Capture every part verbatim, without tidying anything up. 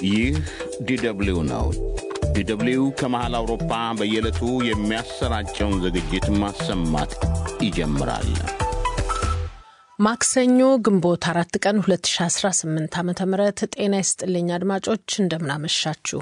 ይህ ዲደብሊው ነው። ዲደብሊው ከመሃል አውሮፓ በየዕለቱ የሚያሰራጨውን ዝግጅት ማሰማት ይጀምራል። ማክሰኞ ግንቦት አራት ቀን ሁለት ሺህ አስራ ስምንት ዓመተ ምህረት ጤና ይስጥልኝ አድማጮች እንደምናመሻችሁ።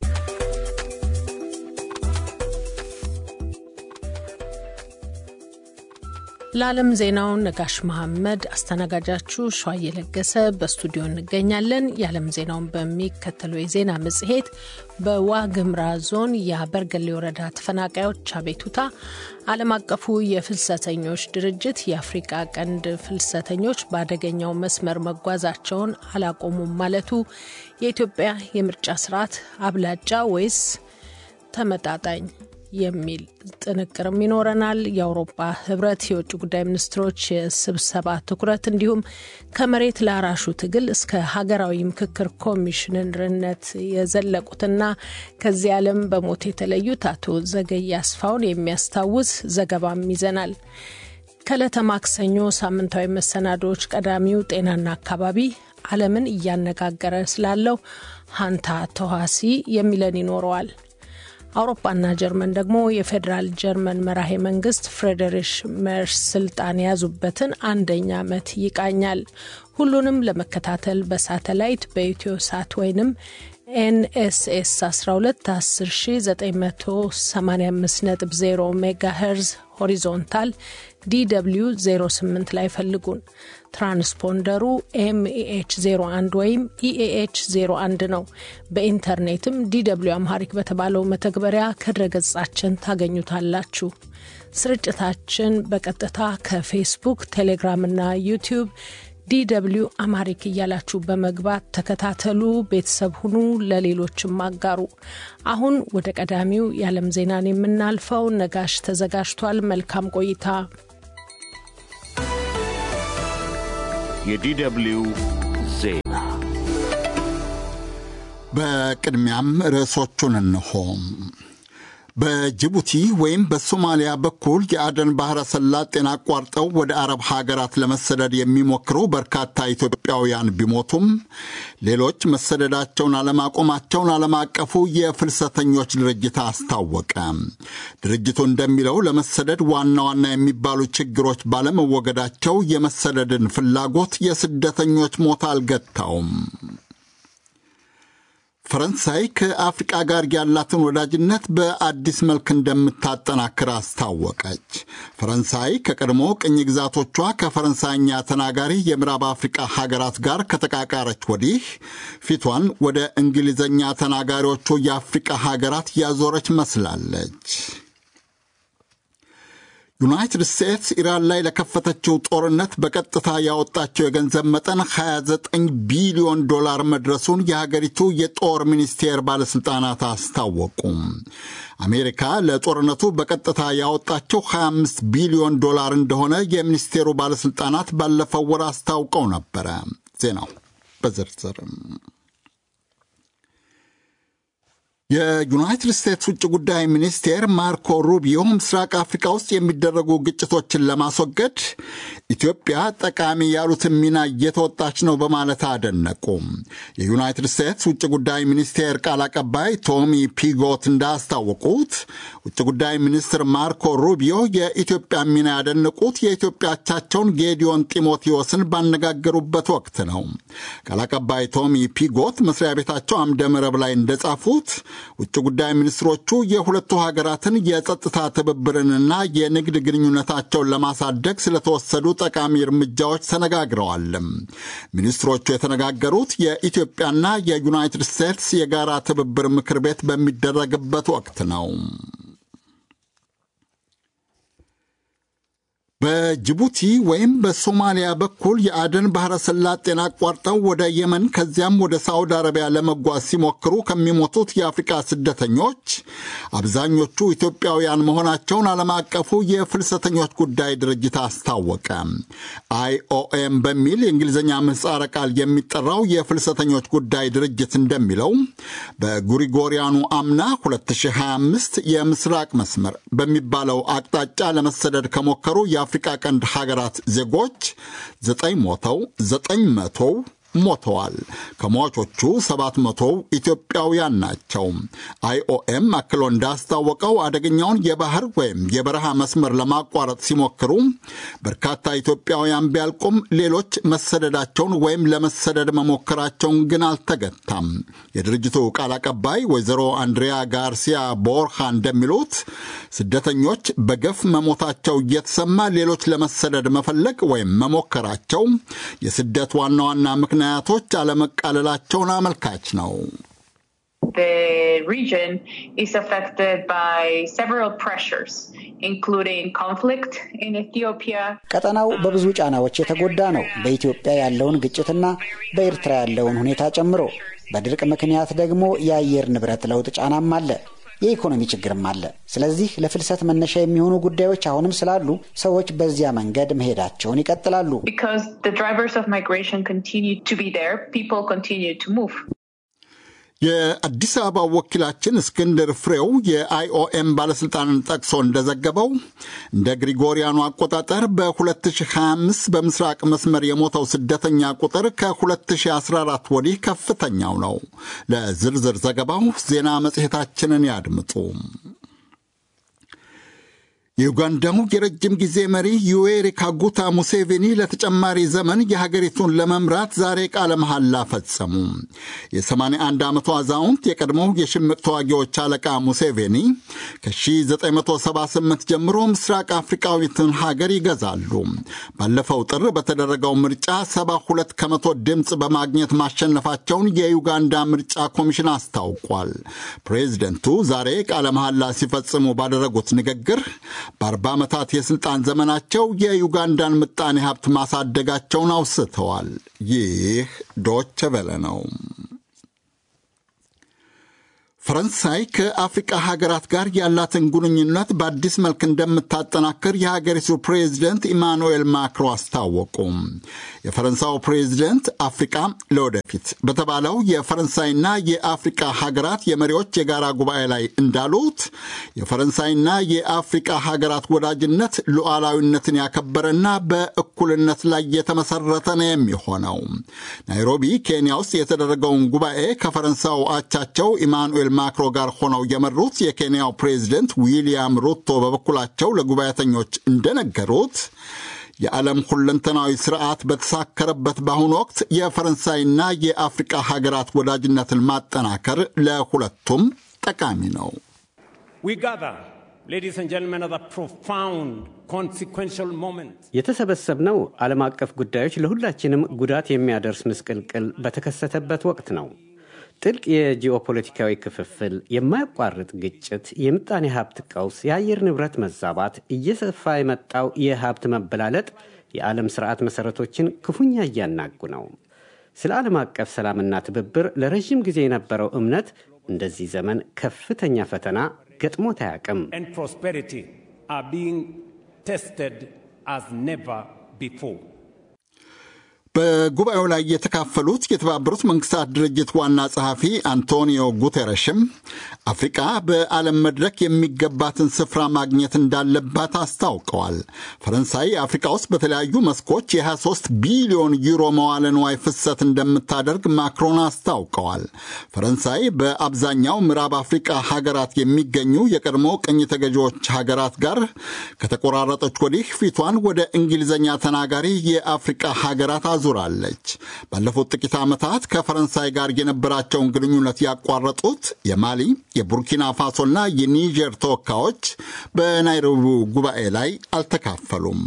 ለዓለም ዜናው ነጋሽ መሐመድ አስተናጋጃችሁ ሸዋዬ ለገሰ በስቱዲዮ እንገኛለን። የዓለም ዜናውን በሚከተለው የዜና መጽሔት በዋግምራ ዞን የበርገሌ ወረዳ ተፈናቃዮች አቤቱታ፣ ዓለም አቀፉ የፍልሰተኞች ድርጅት የአፍሪካ ቀንድ ፍልሰተኞች በአደገኛው መስመር መጓዛቸውን አላቆሙም ማለቱ፣ የኢትዮጵያ የምርጫ ስርዓት አብላጫ ወይስ ተመጣጣኝ የሚል ጥንቅርም ይኖረናል። የአውሮፓ ህብረት የውጭ ጉዳይ ሚኒስትሮች የስብሰባ ትኩረት እንዲሁም ከመሬት ላራሹ ትግል እስከ ሀገራዊ ምክክር ኮሚሽነርነት የዘለቁትና ከዚህ ዓለም በሞት የተለዩት አቶ ዘገየ አስፋውን የሚያስታውስ ዘገባም ይዘናል። ከዕለተ ማክሰኞ ሳምንታዊ መሰናዶዎች ቀዳሚው ጤናና አካባቢ ዓለምን እያነጋገረ ስላለው ሃንታ ተዋሲ የሚለን ይኖረዋል። አውሮፓና ጀርመን ደግሞ የፌደራል ጀርመን መራሄ መንግስት ፍሬድሪሽ ሜርስ ስልጣን ያዙበትን አንደኛ ዓመት ይቃኛል። ሁሉንም ለመከታተል በሳተላይት በኢትዮ ሳት ወይንም ኤንኤስኤስ አስራ ሁለት አስር ሺህ ዘጠኝ መቶ ሰማንያ አምስት ነጥብ ዜሮ ሜጋሄርዝ ሆሪዞንታል ዲደብሊው ዜሮ ስምንት ላይ ፈልጉን። ትራንስፖንደሩ ኤምኤኤች ዜሮ አንድ ወይም ኢኤኤች ዜሮ አንድ ነው። በኢንተርኔትም ዲደብሊው አምሃሪክ በተባለው መተግበሪያ ከድረገጻችን ታገኙታላችሁ። ስርጭታችን በቀጥታ ከፌስቡክ፣ ቴሌግራም እና ዩቲዩብ ዲደብሊው አምሃሪክ እያላችሁ በመግባት ተከታተሉ፣ ቤተሰብ ሁኑ፣ ለሌሎችም አጋሩ። አሁን ወደ ቀዳሚው የዓለም ዜናን የምናልፈው ነጋሽ ተዘጋጅቷል። መልካም ቆይታ። የዲደብሊው ዜና በቅድሚያም ርዕሶቹን እንሆ። በጅቡቲ ወይም በሶማሊያ በኩል የአደን ባህረ ሰላጤን አቋርጠው ወደ አረብ ሀገራት ለመሰደድ የሚሞክሩ በርካታ ኢትዮጵያውያን ቢሞቱም ሌሎች መሰደዳቸውን አለማቆማቸውን ዓለም አቀፉ የፍልሰተኞች ድርጅት አስታወቀ። ድርጅቱ እንደሚለው ለመሰደድ ዋና ዋና የሚባሉ ችግሮች ባለመወገዳቸው የመሰደድን ፍላጎት የስደተኞች ሞት አልገታውም። ፈረንሳይ ከአፍሪቃ ጋር ያላትን ወዳጅነት በአዲስ መልክ እንደምታጠናክር አስታወቀች። ፈረንሳይ ከቀድሞ ቅኝ ግዛቶቿ ከፈረንሳይኛ ተናጋሪ የምዕራብ አፍሪቃ ሀገራት ጋር ከተቃቃረች ወዲህ ፊቷን ወደ እንግሊዘኛ ተናጋሪዎቹ የአፍሪቃ ሀገራት ያዞረች መስላለች። ዩናይትድ ስቴትስ ኢራን ላይ ለከፈተችው ጦርነት በቀጥታ ያወጣቸው የገንዘብ መጠን ሃያ ዘጠኝ ቢሊዮን ዶላር መድረሱን የሀገሪቱ የጦር ሚኒስቴር ባለስልጣናት አስታወቁ። አሜሪካ ለጦርነቱ በቀጥታ ያወጣቸው ሃያ አምስት ቢሊዮን ዶላር እንደሆነ የሚኒስቴሩ ባለስልጣናት ባለፈው ወር አስታውቀው ነበረ። ዜናው በዝርዝር የዩናይትድ ስቴትስ ውጭ ጉዳይ ሚኒስቴር ማርኮ ሩቢዮ ምስራቅ አፍሪካ ውስጥ የሚደረጉ ግጭቶችን ለማስወገድ ኢትዮጵያ ጠቃሚ ያሉትን ሚና እየተወጣች ነው በማለት አደነቁ። የዩናይትድ ስቴትስ ውጭ ጉዳይ ሚኒስቴር ቃል አቀባይ ቶሚ ፒጎት እንዳስታወቁት ውጭ ጉዳይ ሚኒስትር ማርኮ ሩቢዮ የኢትዮጵያ ሚና ያደነቁት የኢትዮጵያ አቻቸውን ጌዲዮን ጢሞቴዎስን ባነጋገሩበት ወቅት ነው። ቃል አቀባይ ቶሚ ፒጎት መስሪያ ቤታቸው አምደ መረብ ላይ እንደጻፉት ውጭ ጉዳይ ሚኒስትሮቹ የሁለቱ ሀገራትን የጸጥታ ትብብርንና የንግድ ግንኙነታቸውን ለማሳደግ ስለተወሰዱ ጠቃሚ እርምጃዎች ተነጋግረዋል። ሚኒስትሮቹ የተነጋገሩት የኢትዮጵያና የዩናይትድ ስቴትስ የጋራ ትብብር ምክር ቤት በሚደረግበት ወቅት ነው። በጅቡቲ ወይም በሶማሊያ በኩል የአደን ባህረ ሰላጤን አቋርጠው ወደ የመን ከዚያም ወደ ሳዑዲ አረቢያ ለመጓዝ ሲሞክሩ ከሚሞቱት የአፍሪካ ስደተኞች አብዛኞቹ ኢትዮጵያውያን መሆናቸውን ዓለም አቀፉ የፍልሰተኞች ጉዳይ ድርጅት አስታወቀ። አይኦኤም በሚል የእንግሊዝኛ ምህጻረ ቃል የሚጠራው የፍልሰተኞች ጉዳይ ድርጅት እንደሚለው በጉሪጎሪያኑ አምና ሁለት ሺህ ሃያ አምስት የምስራቅ መስመር በሚባለው አቅጣጫ ለመሰደድ ከሞከሩ የአፍሪካ ቀንድ ሀገራት ዜጎች ዘጠኝ ሞተው ዘጠኝ መቶ ሞተዋል። ከሟቾቹ ሰባት መቶ ኢትዮጵያውያን ናቸው። አይኦኤም አክሎ እንዳስታወቀው አደገኛውን የባህር ወይም የበረሃ መስመር ለማቋረጥ ሲሞክሩ በርካታ ኢትዮጵያውያን ቢያልቁም ሌሎች መሰደዳቸውን ወይም ለመሰደድ መሞከራቸውን ግን አልተገታም። የድርጅቱ ቃል አቀባይ ወይዘሮ አንድሪያ ጋርሲያ ቦርሃ እንደሚሉት ስደተኞች በገፍ መሞታቸው እየተሰማ ሌሎች ለመሰደድ መፈለግ ወይም መሞከራቸው የስደት ዋና ዋና ምክንያቶች አለመቃለላቸውን አመልካች ነው። The region is affected by several pressures, including conflict in Ethiopia. ቀጠናው በብዙ ጫናዎች የተጎዳ ነው። በኢትዮጵያ ያለውን ግጭትና በኤርትራ ያለውን ሁኔታ ጨምሮ በድርቅ ምክንያት ደግሞ የአየር ንብረት ለውጥ ጫናም አለ። የኢኮኖሚ ችግርም አለ። ስለዚህ ለፍልሰት መነሻ የሚሆኑ ጉዳዮች አሁንም ስላሉ ሰዎች በዚያ መንገድ መሄዳቸውን ይቀጥላሉ። Because the drivers of migration continue to be there, people continue to move. የአዲስ አበባ ወኪላችን እስክንድር ፍሬው የአይኦኤም ባለስልጣንን ጠቅሶ እንደዘገበው እንደ ግሪጎሪያኑ አቆጣጠር በ2025 በምስራቅ መስመር የሞተው ስደተኛ ቁጥር ከ2014 ወዲህ ከፍተኛው ነው። ለዝርዝር ዘገባው ዜና መጽሔታችንን ያድምጡ። የዩጋንዳው የረጅም ጊዜ መሪ ዩዌሪ ካጉታ ሙሴቬኒ ለተጨማሪ ዘመን የሀገሪቱን ለመምራት ዛሬ ቃለ መሐላ ፈጸሙ። የ81 ዓመቱ አዛውንት የቀድሞው የሽምቅ ተዋጊዎች አለቃ ሙሴቬኒ ከ1978 ጀምሮ ምስራቅ አፍሪካዊትን ሀገር ይገዛሉ። ባለፈው ጥር በተደረገው ምርጫ ሰባ ሁለት ከመቶ ድምፅ በማግኘት ማሸነፋቸውን የዩጋንዳ ምርጫ ኮሚሽን አስታውቋል። ፕሬዝደንቱ ዛሬ ቃለ መሐላ ሲፈጽሙ ባደረጉት ንግግር በአርባ ዓመታት የሥልጣን ዘመናቸው የዩጋንዳን ምጣኔ ሀብት ማሳደጋቸውን አውስተዋል። ይህ ዶቼ ቬለ ነው። ፈረንሳይ ከአፍሪካ ሀገራት ጋር ያላትን ግንኙነት በአዲስ መልክ እንደምታጠናክር የሀገሪቱ ፕሬዝደንት ኢማኑኤል ማክሮ አስታወቁ። የፈረንሳዩ ፕሬዝደንት አፍሪካ ለወደፊት በተባለው የፈረንሳይና የአፍሪካ ሀገራት የመሪዎች የጋራ ጉባኤ ላይ እንዳሉት የፈረንሳይና የአፍሪካ ሀገራት ወዳጅነት ሉዓላዊነትን ያከበረና በእኩልነት ላይ የተመሰረተ ነው የሚሆነው። ናይሮቢ ኬንያ ውስጥ የተደረገውን ጉባኤ ከፈረንሳዩ አቻቸው ኢማኑኤል ማክሮ ጋር ሆነው የመሩት የኬንያው ፕሬዝደንት ዊሊያም ሩቶ በበኩላቸው ለጉባኤተኞች እንደነገሩት የዓለም ሁለንተናዊ ስርዓት በተሳከረበት በአሁኑ ወቅት የፈረንሳይና የአፍሪካ ሀገራት ወዳጅነትን ማጠናከር ለሁለቱም ጠቃሚ ነው። We gather, ladies and gentlemen, at a profound consequential moment. የተሰበሰብነው ዓለም አቀፍ ጉዳዮች ለሁላችንም ጉዳት የሚያደርስ ምስቅልቅል በተከሰተበት ወቅት ነው። ጥልቅ የጂኦፖለቲካዊ ክፍፍል፣ የማያቋርጥ ግጭት፣ የምጣኔ ሀብት ቀውስ፣ የአየር ንብረት መዛባት፣ እየሰፋ የመጣው የሀብት መበላለጥ የዓለም ስርዓት መሰረቶችን ክፉኛ እያናጉ ነው። ስለ ዓለም አቀፍ ሰላምና ትብብር ለረጅም ጊዜ የነበረው እምነት እንደዚህ ዘመን ከፍተኛ ፈተና ገጥሞት አያውቅም። And prosperity are being tested as never before. በጉባኤው ላይ የተካፈሉት የተባበሩት መንግስታት ድርጅት ዋና ጸሐፊ አንቶኒዮ ጉተረሽም አፍሪካ በዓለም መድረክ የሚገባትን ስፍራ ማግኘት እንዳለባት አስታውቀዋል። ፈረንሳይ አፍሪካ ውስጥ በተለያዩ መስኮች የ23 ቢሊዮን ዩሮ መዋለ ንዋይ ፍሰት እንደምታደርግ ማክሮን አስታውቀዋል። ፈረንሳይ በአብዛኛው ምዕራብ አፍሪካ ሀገራት የሚገኙ የቀድሞ ቅኝ ተገዢዎች ሀገራት ጋር ከተቆራረጠች ወዲህ ፊቷን ወደ እንግሊዝኛ ተናጋሪ የአፍሪካ ሀገራት ዙራለች። ባለፉት ጥቂት ዓመታት ከፈረንሳይ ጋር የነበራቸውን ግንኙነት ያቋረጡት የማሊ፣ የቡርኪና ፋሶና የኒጀር ተወካዮች በናይሮቢ ጉባኤ ላይ አልተካፈሉም።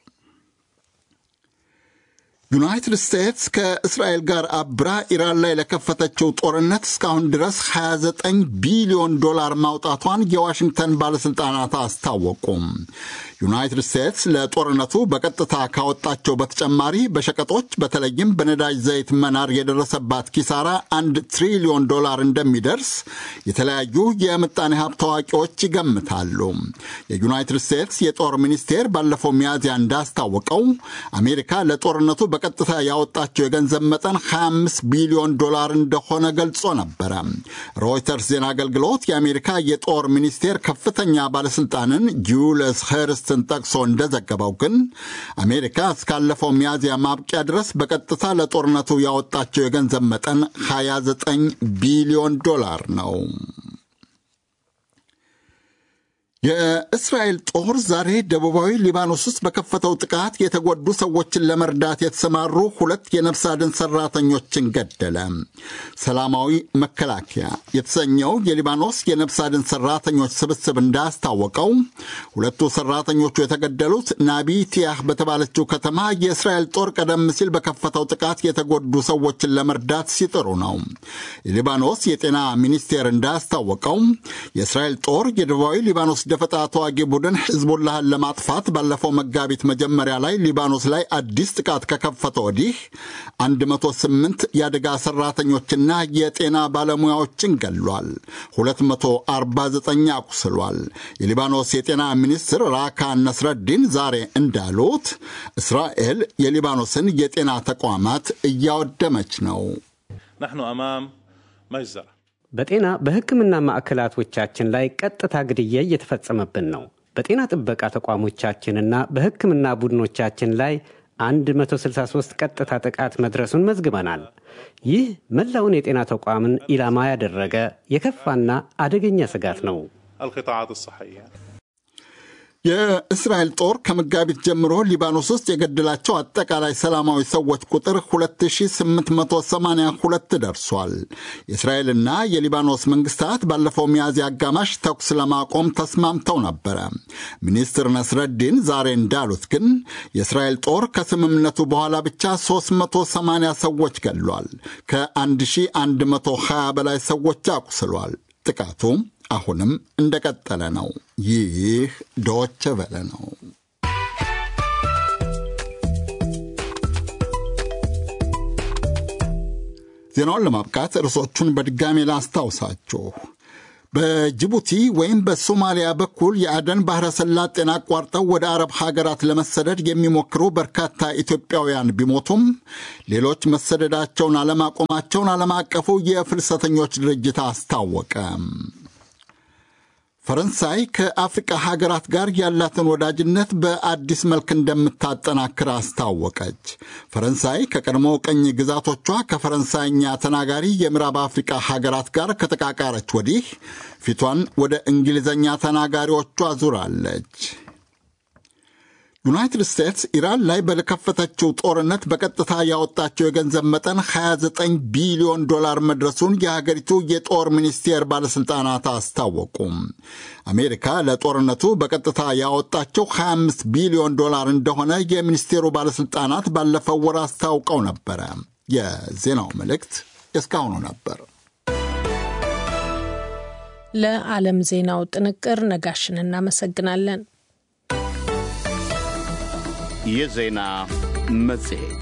ዩናይትድ ስቴትስ ከእስራኤል ጋር አብራ ኢራን ላይ ለከፈተችው ጦርነት እስካሁን ድረስ ሃያ ዘጠኝ ቢሊዮን ዶላር ማውጣቷን የዋሽንግተን ባለሥልጣናት አስታወቁም። ዩናይትድ ስቴትስ ለጦርነቱ በቀጥታ ካወጣቸው በተጨማሪ በሸቀጦች በተለይም በነዳጅ ዘይት መናር የደረሰባት ኪሳራ አንድ ትሪሊዮን ዶላር እንደሚደርስ የተለያዩ የምጣኔ ሀብት ታዋቂዎች ይገምታሉ። የዩናይትድ ስቴትስ የጦር ሚኒስቴር ባለፈው ሚያዝያ እንዳስታወቀው አሜሪካ ለጦርነቱ በቀጥታ ያወጣቸው የገንዘብ መጠን ሃያ አምስት ቢሊዮን ዶላር እንደሆነ ገልጾ ነበረ። ሮይተርስ ዜና አገልግሎት የአሜሪካ የጦር ሚኒስቴር ከፍተኛ ባለስልጣንን ጁልስ ሄርስትን ጠቅሶ እንደዘገበው ግን አሜሪካ እስካለፈው ሚያዝያ ማብቂያ ድረስ በቀጥታ ለጦርነቱ ያወጣቸው የገንዘብ መጠን ሃያ ዘጠኝ ቢሊዮን ዶላር ነው። የእስራኤል ጦር ዛሬ ደቡባዊ ሊባኖስ ውስጥ በከፈተው ጥቃት የተጎዱ ሰዎችን ለመርዳት የተሰማሩ ሁለት የነፍስ አድን ሰራተኞችን ገደለ። ሰላማዊ መከላከያ የተሰኘው የሊባኖስ የነፍስ አድን ሰራተኞች ስብስብ እንዳስታወቀው ሁለቱ ሰራተኞቹ የተገደሉት ናቢቲያህ በተባለችው ከተማ የእስራኤል ጦር ቀደም ሲል በከፈተው ጥቃት የተጎዱ ሰዎችን ለመርዳት ሲጥሩ ነው። የሊባኖስ የጤና ሚኒስቴር እንዳስታወቀው የእስራኤል ጦር የደቡባዊ ሊባኖስ ደፈጣ ተዋጊ ቡድን ሂዝቡላህን ለማጥፋት ባለፈው መጋቢት መጀመሪያ ላይ ሊባኖስ ላይ አዲስ ጥቃት ከከፈተ ወዲህ መቶ ስምንት የአደጋ ሰራተኞችና የጤና ባለሙያዎችን ገሏል፣ ሁለት መቶ አርባ ዘጠኝ አቁስሏል። የሊባኖስ የጤና ሚኒስትር ራካን ነስረዲን ዛሬ እንዳሉት እስራኤል የሊባኖስን የጤና ተቋማት እያወደመች ነው። نحن أمام مجزرة በጤና በሕክምና ማዕከላቶቻችን ላይ ቀጥታ ግድያ እየተፈጸመብን ነው። በጤና ጥበቃ ተቋሞቻችንና በሕክምና ቡድኖቻችን ላይ መቶ ስልሳ ሶስት ቀጥታ ጥቃት መድረሱን መዝግበናል። ይህ መላውን የጤና ተቋምን ኢላማ ያደረገ የከፋና አደገኛ ስጋት ነው። القطاعات الصحية የእስራኤል ጦር ከመጋቢት ጀምሮ ሊባኖስ ውስጥ የገደላቸው አጠቃላይ ሰላማዊ ሰዎች ቁጥር ሁለት ሺህ ስምንት መቶ ሰማንያ ሁለት ደርሷል። የእስራኤልና የሊባኖስ መንግስታት ባለፈው ሚያዝያ አጋማሽ ተኩስ ለማቆም ተስማምተው ነበረ። ሚኒስትር ነስረዲን ዛሬ እንዳሉት ግን የእስራኤል ጦር ከስምምነቱ በኋላ ብቻ ሦስት መቶ ሰማንያ ሰዎች ገድሏል፣ ከአንድ መቶ ሀያ በላይ ሰዎች አቁስሏል። ጥቃቱ አሁንም እንደቀጠለ ነው። ይህ ዶቼ ቬለ ነው። ዜናውን ለማብቃት ርዕሶቹን በድጋሜ ላስታውሳችሁ። በጅቡቲ ወይም በሶማሊያ በኩል የአደን ባህረ ሰላጤን አቋርጠው ወደ አረብ ሀገራት ለመሰደድ የሚሞክሩ በርካታ ኢትዮጵያውያን ቢሞቱም ሌሎች መሰደዳቸውን አለማቆማቸውን ዓለም አቀፉ የፍልሰተኞች ድርጅት አስታወቀ። ፈረንሳይ ከአፍሪካ ሀገራት ጋር ያላትን ወዳጅነት በአዲስ መልክ እንደምታጠናክር አስታወቀች። ፈረንሳይ ከቀድሞ ቀኝ ግዛቶቿ ከፈረንሳይኛ ተናጋሪ የምዕራብ አፍሪካ ሀገራት ጋር ከተቃቃረች ወዲህ ፊቷን ወደ እንግሊዘኛ ተናጋሪዎቿ ዙራለች። ዩናይትድ ስቴትስ ኢራን ላይ በከፈተችው ጦርነት በቀጥታ ያወጣቸው የገንዘብ መጠን ሃያ ዘጠኝ ቢሊዮን ዶላር መድረሱን የሀገሪቱ የጦር ሚኒስቴር ባለሥልጣናት አስታወቁ። አሜሪካ ለጦርነቱ በቀጥታ ያወጣቸው ሃያ አምስት ቢሊዮን ዶላር እንደሆነ የሚኒስቴሩ ባለሥልጣናት ባለፈው ወር አስታውቀው ነበረ። የዜናው መልእክት እስካሁኑ ነበር። ለዓለም ዜናው ጥንቅር ነጋሽን እናመሰግናለን። የዜና መጽሔት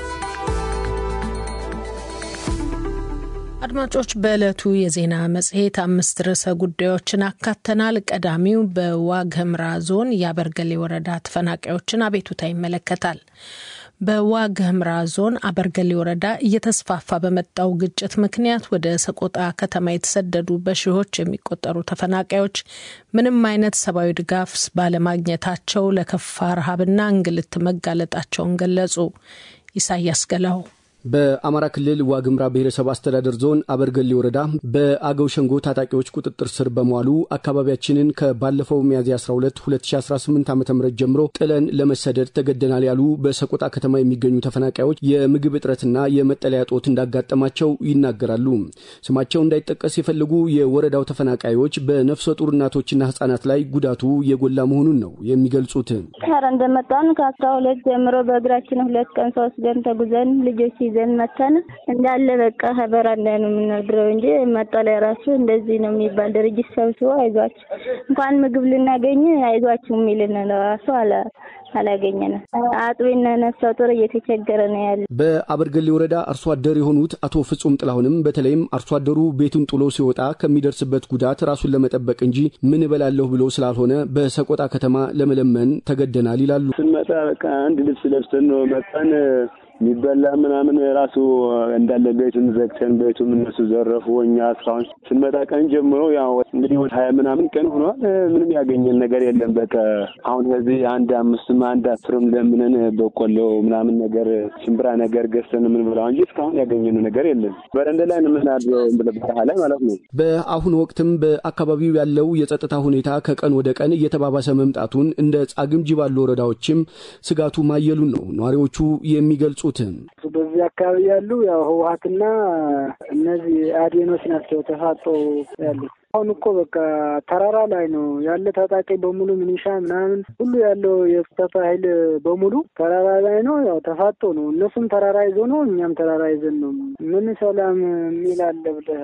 አድማጮች፣ በዕለቱ የዜና መጽሔት አምስት ርዕሰ ጉዳዮችን አካተናል። ቀዳሚው በዋግ ኽምራ ዞን የአበርገሌ ወረዳ ተፈናቃዮችን አቤቱታ ይመለከታል። በዋግ ኽምራ ዞን አበርገሌ ወረዳ እየተስፋፋ በመጣው ግጭት ምክንያት ወደ ሰቆጣ ከተማ የተሰደዱ በሺዎች የሚቆጠሩ ተፈናቃዮች ምንም አይነት ሰብአዊ ድጋፍ ባለማግኘታቸው ለከፋ ረሃብና እንግልት መጋለጣቸውን ገለጹ። ኢሳያስ ገላው በአማራ ክልል ዋግ ኽምራ ብሔረሰብ አስተዳደር ዞን አበርገሌ ወረዳ በአገው ሸንጎ ታጣቂዎች ቁጥጥር ስር በመዋሉ አካባቢያችንን ከባለፈው ሚያዝያ አስራ ሁለት ሁለት ሺህ አስራ ስምንት ዓ.ም ጀምሮ ጥለን ለመሰደድ ተገደናል ያሉ በሰቆጣ ከተማ የሚገኙ ተፈናቃዮች የምግብ እጥረትና የመጠለያ ጦት እንዳጋጠማቸው ይናገራሉ። ስማቸው እንዳይጠቀስ የፈለጉ የወረዳው ተፈናቃዮች በነፍሰ ጡር እናቶችና ህጻናት ላይ ጉዳቱ የጎላ መሆኑን ነው የሚገልጹት። ታራ እንደመጣን ከአስራ ሁለት ጀምሮ በእግራችን ሁለት ቀን ሶስት ቀን ተጉዘን ልጆች ዘን መተን እንዳለ በቃ ሀበራንዳ ነው የምንነግረው እንጂ መጠለያ ራሱ እንደዚህ ነው የሚባል ድርጅት ሰብስቦ አይዟችሁ እንኳን ምግብ ልናገኝ አይዟችሁ የሚልን ራሱ አላ አላገኘንም። አጥቢና ነፍሰ ጡር እየተቸገረ ነው ያለ። በአበርገሌ ወረዳ አርሶ አደር የሆኑት አቶ ፍጹም ጥላሁንም በተለይም አርሶ አደሩ ቤቱን ጥሎ ሲወጣ ከሚደርስበት ጉዳት ራሱን ለመጠበቅ እንጂ ምን እበላለሁ ብሎ ስላልሆነ በሰቆጣ ከተማ ለመለመን ተገደናል ይላሉ። ስንመጣ በቃ አንድ ልብስ ለብሰን ነው መጣን። የሚበላ ምናምን ራሱ እንዳለ ቤቱን ዘግተን ቤቱን እነሱ ዘረፉ። እኛ እስካሁን ስንመጣ ቀን ጀምሮ ያው እንግዲህ ወደ ሀያ ምናምን ቀን ሆኗል። ምንም ያገኘን ነገር የለም። በቃ አሁን እዚህ አንድ አምስትም አንድ አስርም ለምንን በቆሎ ምናምን ነገር ሽምብራ ነገር ገዝተን ምን ብለው እንጂ እስካሁን ያገኘን ነገር የለም። በረንዳ ላይ ምን አድሮ በበረሃ ላይ ማለት ነው። በአሁኑ ወቅትም በአካባቢው ያለው የጸጥታ ሁኔታ ከቀን ወደ ቀን እየተባባሰ መምጣቱን እንደ ጻግምጂ ባሉ ወረዳዎችም ስጋቱ ማየሉን ነው ነዋሪዎቹ የሚገልጹት። በዚህ አካባቢ ያሉ ያው ህወሓትና እነዚህ አዴኖች ናቸው ተፋጦ ያሉት። አሁን እኮ በቃ ተራራ ላይ ነው ያለ ታጣቂ በሙሉ ሚኒሻ ምናምን ሁሉ ያለው የጸጥታ ኃይል በሙሉ ተራራ ላይ ነው። ያው ተፋጦ ነው። እነሱም ተራራ ይዞ ነው፣ እኛም ተራራ ይዘን ነው። ምን ሰላም የሚላል ብለህ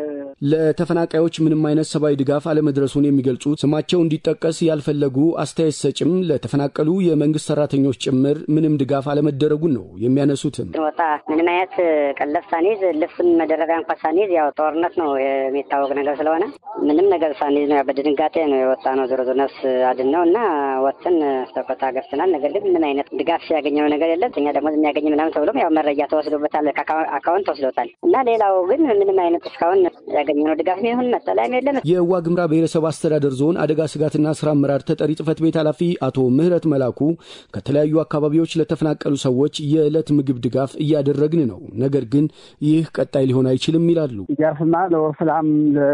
ለተፈናቃዮች ምንም አይነት ሰብአዊ ድጋፍ አለመድረሱን የሚገልጹት ስማቸው እንዲጠቀስ ያልፈለጉ አስተያየት ሰጭም ለተፈናቀሉ የመንግስት ሰራተኞች ጭምር ምንም ድጋፍ አለመደረጉን ነው የሚያነሱት። ወጣ ምንም አይነት ቀለብ ሳንይዝ ልፍን መደረጋ እንኳን ሳንይዝ ያው ጦርነት ነው የሚታወቅ ነገር ስለሆነ ምንም ነገር ሳንይዝ ነው በድንጋጤ ነው የወጣ ነው። ዞሮ ዞሮ ነፍስ አድን ነው እና ወጥተን ተቆጣ ገብተናል። ነገር ግን ምንም አይነት ድጋፍ ያገኘው ነገር የለም። እኛ ደግሞ የሚያገኝ ምናምን ተብሎም ያው መረጃ ተወስዶበታል፣ አካውንት ተወስዶታል እና ሌላው ግን ምንም አይነት እስካሁን ያገኘነው ድጋፍ ይሁን መጠለያም የለም። የዋግምራ ብሔረሰብ አስተዳደር ዞን አደጋ ስጋትና ስራ አመራር ተጠሪ ጽህፈት ቤት ኃላፊ አቶ ምህረት መላኩ ከተለያዩ አካባቢዎች ለተፈናቀሉ ሰዎች የዕለት ምግብ ድጋፍ እያደረግን ነው፣ ነገር ግን ይህ ቀጣይ ሊሆን አይችልም ይላሉ። ድጋፍማ ለወፍላም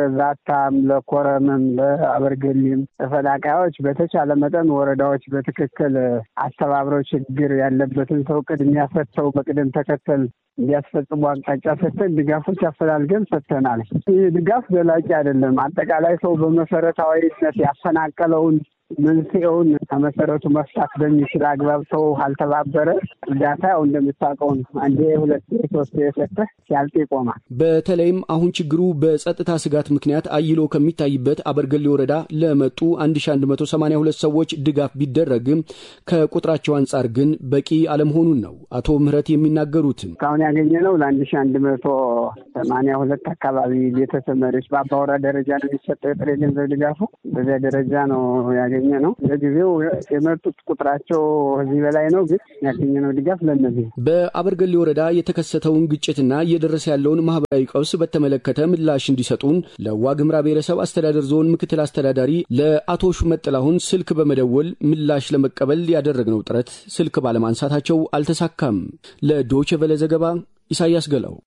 ለዛታም ለኮረምም ለአበርገሊም ተፈናቃዮች በተቻለ መጠን ወረዳዎች በትክክል አስተባብረው ችግር ያለበትን ሰው ቅድሚያ ሰጥተው በቅደም ተከተል እንዲያስፈጽሙ አቅጣጫ ሰጥተን ድጋፎች አፈላልገን ሰጥተናል። ይህ ድጋፍ ዘላቂ አይደለም። አጠቃላይ ሰው በመሰረታዊነት ያፈናቀለውን መንስኤውን ከመሰረቱ መፍታት በሚችል አግባብ ሰው አልተባበረ እርዳታ ያው እንደምታውቀው አንዴ ሁለት ሶስት የሰጠ ሲያልቅ ይቆማል። በተለይም አሁን ችግሩ በጸጥታ ስጋት ምክንያት አይሎ ከሚታይበት አበርገሌ ወረዳ ለመጡ አንድ ሺህ አንድ መቶ ሰማንያ ሁለት ሰዎች ድጋፍ ቢደረግም ከቁጥራቸው አንጻር ግን በቂ አለመሆኑን ነው አቶ ምህረት የሚናገሩት። አሁን ያገኘነው ለአንድ ሺህ አንድ መቶ ሰማንያ ሁለት አካባቢ ቤተሰብ መሪዎች በአባወራ ደረጃ ነው የሚሰጠው የጥሬ ገንዘብ ድጋፉ። በዚያ ደረጃ ነው ያገኘነው። ለጊዜው የመጡት ቁጥራቸው እዚህ በላይ ነው፣ ግን ያገኘነው ድጋፍ ለነዚህ። በአበርገሌ ወረዳ የተከሰተውን ግጭትና እየደረሰ ያለውን ማህበራዊ ቀውስ በተመለከተ ምላሽ እንዲሰጡን ለዋግምራ ብሔረሰብ አስተዳደር ዞን ምክትል አስተዳዳሪ ለአቶ ሹመት ጥላሁን ስልክ በመደወል ምላሽ ለመቀበል ያደረግነው ጥረት ስልክ ባለማንሳታቸው አልተሳካም። ለዶይቼ ቬለ ዘገባ ኢሳያስ ገላው።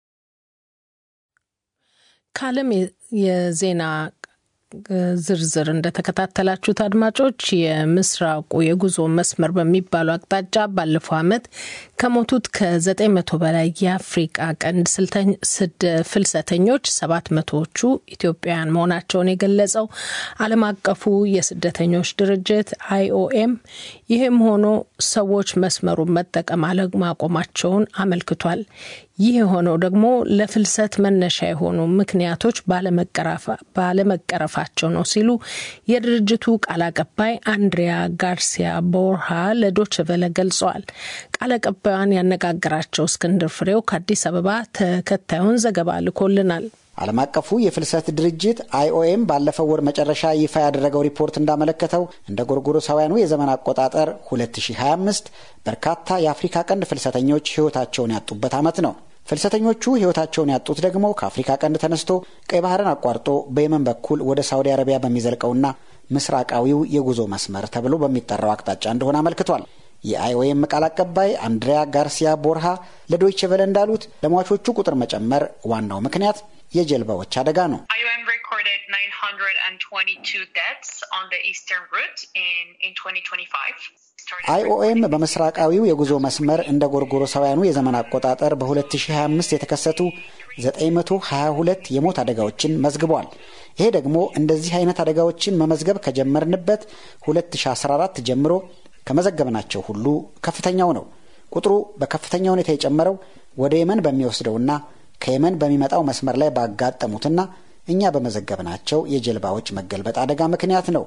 ካለም የዜና ዝርዝር እንደተከታተላችሁት አድማጮች የምስራቁ የጉዞ መስመር በሚባለው አቅጣጫ ባለፈው ዓመት ከሞቱት ከዘጠኝ መቶ በላይ የአፍሪቃ ቀንድ ፍልሰተኞች ሰባት መቶዎቹ ኢትዮጵያውያን መሆናቸውን የገለጸው ዓለም አቀፉ የስደተኞች ድርጅት አይኦኤም ይህም ሆኖ ሰዎች መስመሩን መጠቀም አለማቆማቸውን አመልክቷል። ይህ ሆነው ደግሞ ለፍልሰት መነሻ የሆኑ ምክንያቶች ባለመቀረፋቸው ነው ሲሉ የድርጅቱ ቃል አቀባይ አንድሪያ ጋርሲያ ቦርሃ ለዶይቼ ቬለ ገልጸዋል። ቃል አቀባዩን ያነጋገራቸው እስክንድር ፍሬው ከአዲስ አበባ ተከታዩን ዘገባ ልኮልናል። ዓለም አቀፉ የፍልሰት ድርጅት አይኦኤም ባለፈው ወር መጨረሻ ይፋ ያደረገው ሪፖርት እንዳመለከተው እንደ ጎርጎሮሳውያኑ የዘመን አቆጣጠር ሁለት ሺህ ሀያ አምስት በርካታ የአፍሪካ ቀንድ ፍልሰተኞች ሕይወታቸውን ያጡበት ዓመት ነው። ፍልሰተኞቹ ሕይወታቸውን ያጡት ደግሞ ከአፍሪካ ቀንድ ተነስቶ ቀይ ባህርን አቋርጦ በየመን በኩል ወደ ሳውዲ አረቢያ በሚዘልቀውና ምስራቃዊው የጉዞ መስመር ተብሎ በሚጠራው አቅጣጫ እንደሆነ አመልክቷል። የአይኦኤም ቃል አቀባይ አንድሪያ ጋርሲያ ቦርሃ ለዶይቼ ቬለ እንዳሉት ለሟቾቹ ቁጥር መጨመር ዋናው ምክንያት የጀልባዎች አደጋ ነው። አይኦኤም በምስራቃዊው የጉዞ መስመር እንደ ጎርጎሮሳውያኑ የዘመን አቆጣጠር በሁለት ሺህ ሀያ አምስት የተከሰቱ ዘጠኝ መቶ ሀያ ሁለት የሞት አደጋዎችን መዝግቧል። ይሄ ደግሞ እንደዚህ አይነት አደጋዎችን መመዝገብ ከጀመርንበት ሁለት ሺህ አስራ አራት ጀምሮ ከመዘገብናቸው ሁሉ ከፍተኛው ነው። ቁጥሩ በከፍተኛ ሁኔታ የጨመረው ወደ የመን በሚወስደውና ከየመን በሚመጣው መስመር ላይ ባጋጠሙትና እኛ በመዘገብናቸው የጀልባዎች መገልበጥ አደጋ ምክንያት ነው።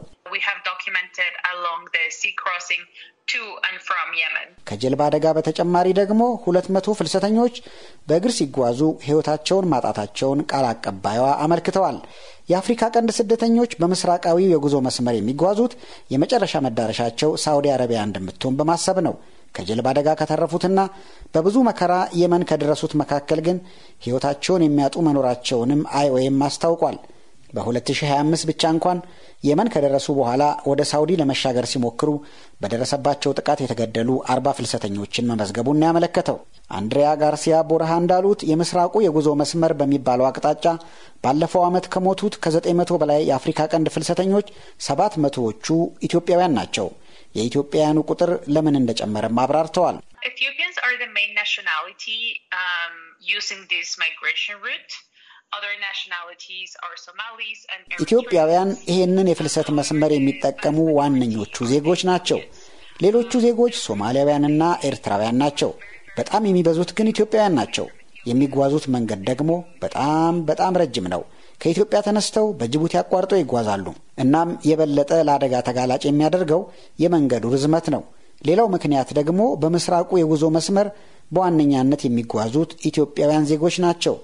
ከጀልባ አደጋ በተጨማሪ ደግሞ ሁለት መቶ ፍልሰተኞች በእግር ሲጓዙ ሕይወታቸውን ማጣታቸውን ቃል አቀባይዋ አመልክተዋል። የአፍሪካ ቀንድ ስደተኞች በምስራቃዊው የጉዞ መስመር የሚጓዙት የመጨረሻ መዳረሻቸው ሳውዲ አረቢያ እንደምትሆን በማሰብ ነው። ከጀልባ አደጋ ከተረፉትና በብዙ መከራ የመን ከደረሱት መካከል ግን ሕይወታቸውን የሚያጡ መኖራቸውንም አይኦኤም አስታውቋል። በ2025 ብቻ እንኳን የመን ከደረሱ በኋላ ወደ ሳውዲ ለመሻገር ሲሞክሩ በደረሰባቸው ጥቃት የተገደሉ አርባ ፍልሰተኞችን መመዝገቡን ያመለከተው አንድሪያ ጋርሲያ ቦርሃ እንዳሉት የምስራቁ የጉዞ መስመር በሚባለው አቅጣጫ ባለፈው ዓመት ከሞቱት ከዘጠኝ መቶ በላይ የአፍሪካ ቀንድ ፍልሰተኞች ሰባት መቶዎቹ ኢትዮጵያውያን ናቸው። የኢትዮጵያውያኑ ቁጥር ለምን እንደጨመረም አብራርተዋል። Ethiopians are the main nationality um, using this migration route. ኢትዮጵያውያን ይህንን የፍልሰት መስመር የሚጠቀሙ ዋነኞቹ ዜጎች ናቸው። ሌሎቹ ዜጎች ሶማሊያውያንና ኤርትራውያን ናቸው። በጣም የሚበዙት ግን ኢትዮጵያውያን ናቸው። የሚጓዙት መንገድ ደግሞ በጣም በጣም ረጅም ነው። ከኢትዮጵያ ተነስተው በጅቡቲ አቋርጠው ይጓዛሉ። እናም የበለጠ ለአደጋ ተጋላጭ የሚያደርገው የመንገዱ ርዝመት ነው። ሌላው ምክንያት ደግሞ በምስራቁ የጉዞ መስመር በዋነኛነት የሚጓዙት ኢትዮጵያውያን ዜጎች ናቸው።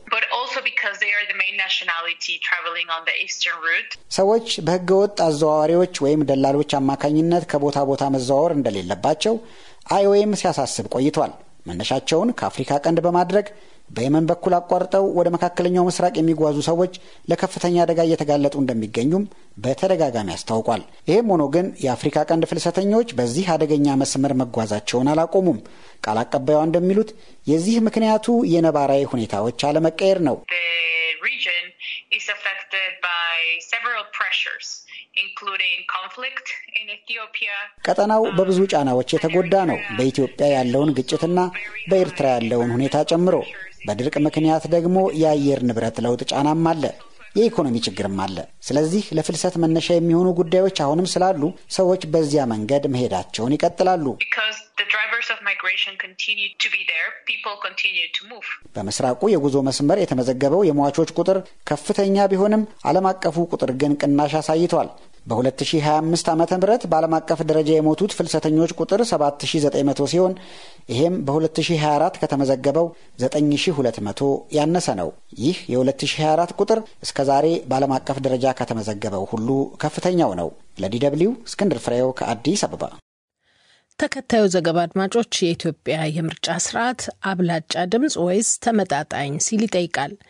ሰዎች በህገወጥ አዘዋዋሪዎች ወይም ደላሎች አማካኝነት ከቦታ ቦታ መዘዋወር እንደሌለባቸው አይኦኤም ሲያሳስብ ቆይቷል። መነሻቸውን ከአፍሪካ ቀንድ በማድረግ በየመን በኩል አቋርጠው ወደ መካከለኛው ምስራቅ የሚጓዙ ሰዎች ለከፍተኛ አደጋ እየተጋለጡ እንደሚገኙም በተደጋጋሚ አስታውቋል። ይህም ሆኖ ግን የአፍሪካ ቀንድ ፍልሰተኞች በዚህ አደገኛ መስመር መጓዛቸውን አላቆሙም። ቃል አቀባይዋ እንደሚሉት የዚህ ምክንያቱ የነባራዊ ሁኔታዎች አለመቀየር ነው። ቀጠናው በብዙ ጫናዎች የተጎዳ ነው። በኢትዮጵያ ያለውን ግጭትና በኤርትራ ያለውን ሁኔታ ጨምሮ በድርቅ ምክንያት ደግሞ የአየር ንብረት ለውጥ ጫናም አለ፣ የኢኮኖሚ ችግርም አለ። ስለዚህ ለፍልሰት መነሻ የሚሆኑ ጉዳዮች አሁንም ስላሉ ሰዎች በዚያ መንገድ መሄዳቸውን ይቀጥላሉ። በምስራቁ የጉዞ መስመር የተመዘገበው የሟቾች ቁጥር ከፍተኛ ቢሆንም ዓለም አቀፉ ቁጥር ግን ቅናሽ አሳይቷል። በ2025 ዓመተ ምህረት በዓለም አቀፍ ደረጃ የሞቱት ፍልሰተኞች ቁጥር ሰባት ሺህ ዘጠኝ መቶ ሲሆን ይሄም በ2024 ከተመዘገበው ዘጠኝ ሺህ ሁለት መቶ ያነሰ ነው። ይህ የ2024 ቁጥር እስከዛሬ በዓለም አቀፍ ደረጃ ከተመዘገበው ሁሉ ከፍተኛው ነው። ለዲደብሊው እስክንድር ፍሬው ከአዲስ አበባ። ተከታዩ ዘገባ አድማጮች፣ የኢትዮጵያ የምርጫ ስርዓት አብላጫ ድምጽ ወይስ ተመጣጣኝ ሲል ይጠይቃል።